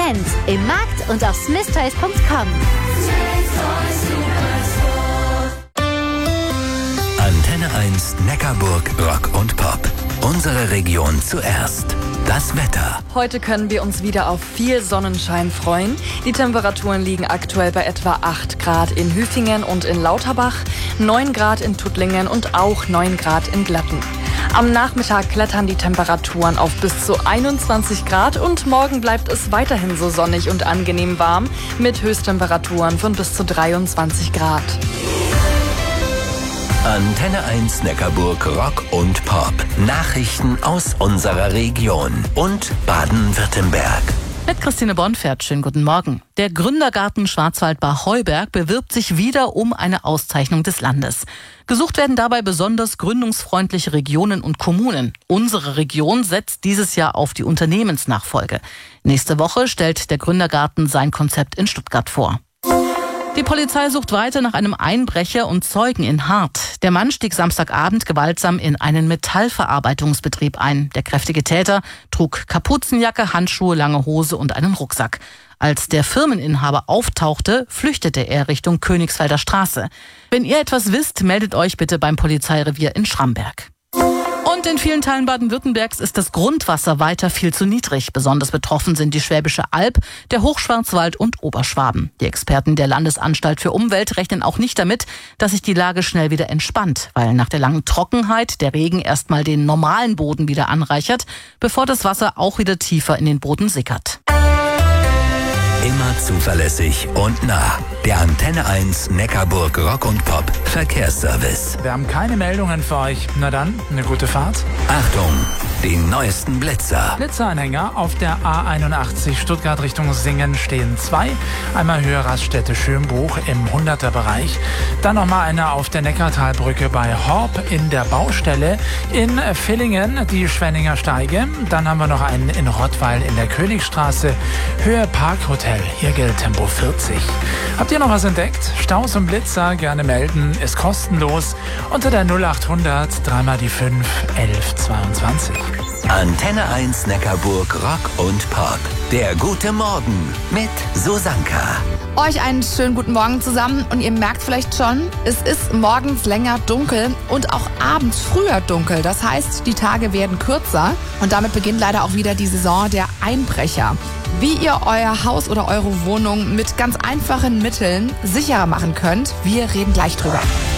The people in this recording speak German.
Sortiment im Markt und auf smithtoys.com. Antenne 1 Neckarburg Rock und Pop. Unsere Region zuerst. Das Wetter. Heute können wir uns wieder auf viel Sonnenschein freuen. Die Temperaturen liegen aktuell bei etwa 8 Grad in Hüfingen und in Lauterbach, 9 Grad in Tuttlingen und auch 9 Grad in Glatten. Am Nachmittag klettern die Temperaturen auf bis zu 21 Grad und morgen bleibt es weiterhin so sonnig und angenehm warm mit Höchsttemperaturen von bis zu 23 Grad. Antenne 1 Neckarburg Rock und Pop. Nachrichten aus unserer Region und Baden-Württemberg. Mit Christine Bonfert, schönen guten Morgen. Der Gründergarten Schwarzwaldbach-Heuberg bewirbt sich wieder um eine Auszeichnung des Landes. Gesucht werden dabei besonders gründungsfreundliche Regionen und Kommunen. Unsere Region setzt dieses Jahr auf die Unternehmensnachfolge. Nächste Woche stellt der Gründergarten sein Konzept in Stuttgart vor. Die Polizei sucht weiter nach einem Einbrecher und Zeugen in Hart. Der Mann stieg Samstagabend gewaltsam in einen Metallverarbeitungsbetrieb ein. Der kräftige Täter trug Kapuzenjacke, Handschuhe, lange Hose und einen Rucksack. Als der Firmeninhaber auftauchte, flüchtete er Richtung Königsfelder Straße. Wenn ihr etwas wisst, meldet euch bitte beim Polizeirevier in Schramberg. Und in vielen Teilen Baden-Württembergs ist das Grundwasser weiter viel zu niedrig. Besonders betroffen sind die Schwäbische Alb, der Hochschwarzwald und Oberschwaben. Die Experten der Landesanstalt für Umwelt rechnen auch nicht damit, dass sich die Lage schnell wieder entspannt, weil nach der langen Trockenheit der Regen erstmal den normalen Boden wieder anreichert, bevor das Wasser auch wieder tiefer in den Boden sickert. Immer zuverlässig und nah. Der Antenne 1 Neckarburg Rock und Pop Verkehrsservice. Wir haben keine Meldungen für euch. Na dann, eine gute Fahrt. Achtung, die neuesten Blitzer. Blitzeranhänger auf der A81 Stuttgart Richtung Singen stehen 2. Einmal Höhe Raststätte Schönbuch im 100er-Bereich. Dann nochmal einer auf der Neckartalbrücke bei Horb in der Baustelle. In Villingen die Schwenninger Steige. Dann haben wir noch einen in Rottweil in der Königstraße. Höhe Parkhotel. Hier gilt Tempo 40. Habt ihr noch was entdeckt? Staus und Blitzer gerne melden. Ist kostenlos unter der 0800 3 die 5 11 22. Antenne 1 Neckarburg Rock und Pop. Der gute Morgen mit Susanka. Euch einen schönen guten Morgen zusammen und ihr merkt vielleicht schon, es ist morgens länger dunkel und auch abends früher dunkel. Das heißt, die Tage werden kürzer und damit beginnt leider auch wieder die Saison der Einbrecher. Wie ihr euer Haus oder eure Wohnung mit ganz einfachen Mitteln sicherer machen könnt, wir reden gleich drüber.